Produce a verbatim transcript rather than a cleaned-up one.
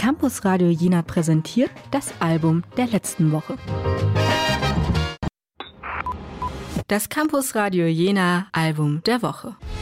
Campus Radio Jena präsentiert das Album der letzten Woche. Das Campus Radio Jena Album der Woche.